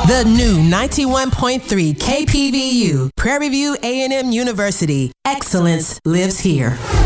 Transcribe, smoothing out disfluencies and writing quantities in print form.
The new 91.3 KPVU, Prairie View A&M University. Excellence lives here.